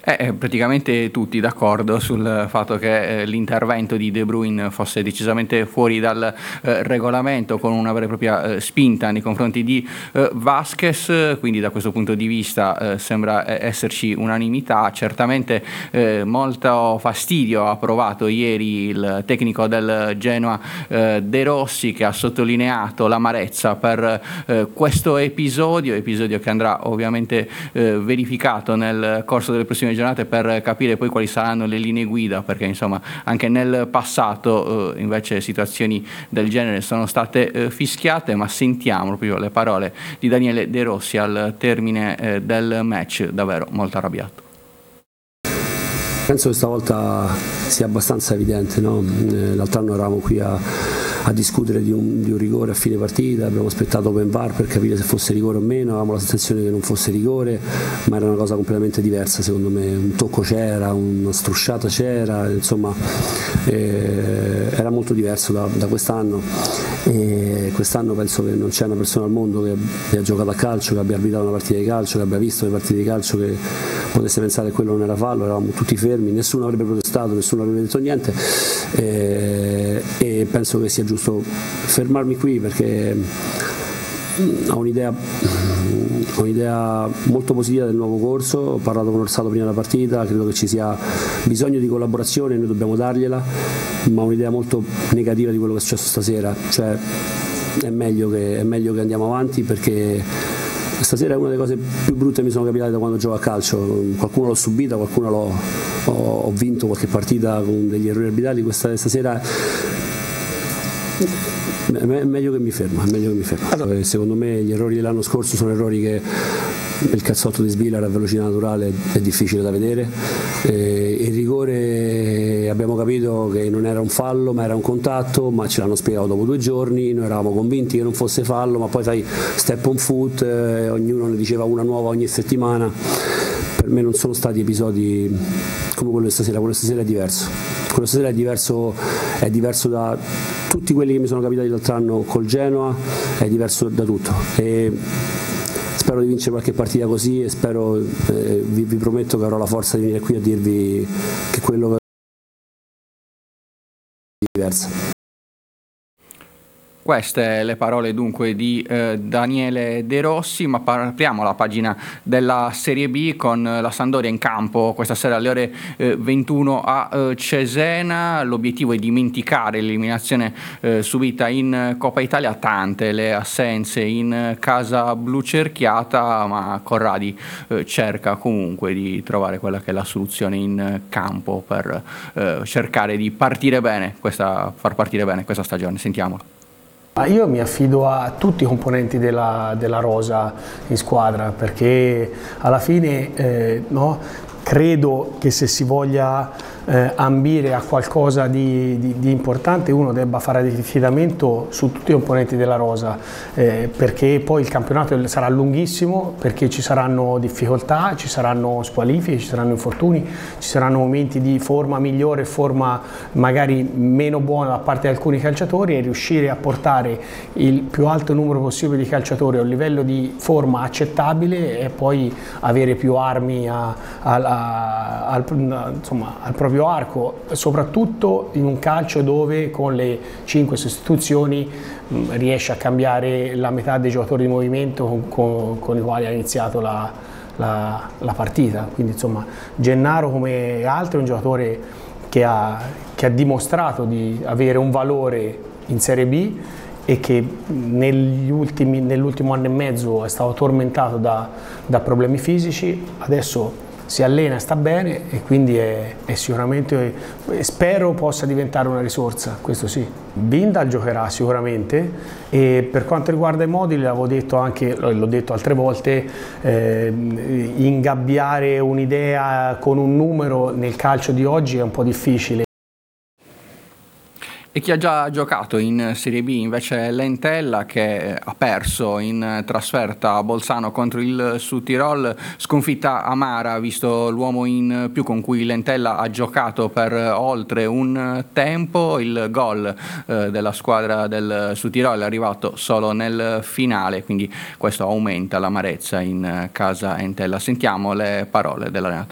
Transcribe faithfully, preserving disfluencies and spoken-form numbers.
Eh, praticamente tutti d'accordo sul fatto che eh, l'intervento di De Bruyne fosse decisamente fuori dal eh, regolamento, con una vera e propria eh, spinta nei confronti di eh, Vasquez, quindi da questo punto di vista eh, sembra esserci unanimità. Certamente eh, molto fastidio ha provato ieri il tecnico del Genoa eh, De Rossi, che ha sottolineato l'amarezza per eh, questo episodio, episodio che andrà ovviamente eh, verificato nel corso delle prossime giornate per capire poi quali saranno le linee guida, perché insomma anche nel passato eh, invece situazioni del genere sono state eh, fischiate. Ma sentiamo proprio le parole di Daniele De Rossi al termine eh, del match, davvero molto arrabbiato. Penso che stavolta sia abbastanza evidente, no? L'altro anno eravamo qui a, a discutere di un, di un rigore a fine partita, abbiamo aspettato Open V A R per capire se fosse rigore o meno, avevamo la sensazione che non fosse rigore, ma era una cosa completamente diversa secondo me. Un tocco c'era, una strusciata c'era, insomma eh, era molto diverso da, da quest'anno, e quest'anno penso che non c'è una persona al mondo che abbia giocato a calcio, che abbia arbitrato una partita di calcio, che abbia visto le partite di calcio, che potesse pensare che quello non era fallo. Eravamo tutti fermi, nessuno avrebbe protestato, nessuno avrebbe detto niente, e, e penso che sia giusto fermarmi qui, perché ho un'idea, ho un'idea molto positiva del nuovo corso. Ho parlato con Orsato prima della partita, credo che ci sia bisogno di collaborazione, noi dobbiamo dargliela, ma ho un'idea molto negativa di quello che è successo stasera. Cioè è meglio che, è meglio che andiamo avanti, perché stasera è una delle cose più brutte che mi sono capitate da quando gioco a calcio. Qualcuno l'ho subita, qualcuno l'ho, ho, ho vinto qualche partita con degli errori arbitrali. Questa stasera è meglio che mi fermo, è meglio che mi fermo. Allora, secondo me gli errori dell'anno scorso sono errori che il cazzotto di Sbilar a velocità naturale è difficile da vedere. Eh, il rigore abbiamo capito che non era un fallo ma era un contatto, ma ce l'hanno spiegato dopo due giorni. Noi eravamo convinti che non fosse fallo, ma poi sai, step on foot, eh, ognuno ne diceva una nuova ogni settimana. Per me non sono stati episodi come quello di stasera. Quello di stasera è diverso, quello di stasera è diverso, è diverso da tutti quelli che mi sono capitati l'altro anno col Genoa, è diverso da tutto. E spero di vincere qualche partita così, e spero, eh, vi, vi prometto che avrò la forza di venire qui a dirvi che quello che è diverso. Queste le parole dunque di eh, Daniele De Rossi, ma apriamo la pagina della Serie B con la Sampdoria in campo questa sera alle ore eh, ventuno a eh, Cesena. L'obiettivo è dimenticare l'eliminazione eh, subita in Coppa Italia, tante le assenze in casa blu cerchiata, ma Corradi eh, cerca comunque di trovare quella che è la soluzione in campo per eh, cercare di partire bene questa, far partire bene questa stagione. Sentiamolo. Io mi affido a tutti i componenti della, della rosa in squadra, perché alla fine eh, no, credo che se si voglia eh, ambire a qualcosa di, di, di importante, uno debba fare affidamento su tutti i componenti della rosa, eh, perché poi il campionato sarà lunghissimo, perché ci saranno difficoltà, ci saranno squalifiche, ci saranno infortuni, ci saranno momenti di forma migliore, forma magari meno buona da parte di alcuni calciatori, e riuscire a portare il più alto numero possibile di calciatori a un livello di forma accettabile, e poi avere più armi a, a, a, al, insomma, al proprio arco, soprattutto in un calcio dove con le cinque sostituzioni mh, riesce a cambiare la metà dei giocatori di movimento con, con, con i quali ha iniziato la, la, la partita. Quindi insomma Gennaro, come altri, è un giocatore che ha, che ha dimostrato di avere un valore in Serie B, e che negli ultimi, nell'ultimo anno e mezzo è stato tormentato da, da problemi fisici. Adesso si allena, sta bene, e quindi è, è sicuramente, spero possa diventare una risorsa, questo sì. Bindal giocherà sicuramente, e per quanto riguarda i Immobile, l'avevo detto anche, l'ho detto altre volte, eh, ingabbiare un'idea con un numero nel calcio di oggi è un po' difficile. E chi ha già giocato in Serie B invece è l'Entella, che ha perso in trasferta a Bolzano contro il Südtirol, sconfitta amara visto l'uomo in più con cui l'Entella ha giocato per oltre un tempo. Il gol eh, della squadra del Südtirol è arrivato solo nel finale, quindi questo aumenta l'amarezza in casa Entella. Sentiamo le parole dell'allenatore.